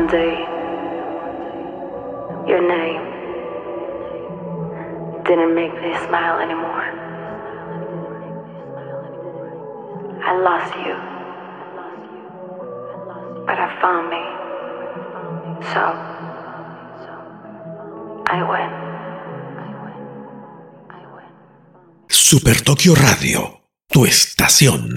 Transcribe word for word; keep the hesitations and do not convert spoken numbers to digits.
one day your name didn't make me smile anymore. I lost you, but I found me. So I win. Super Tokio Radio, tu estación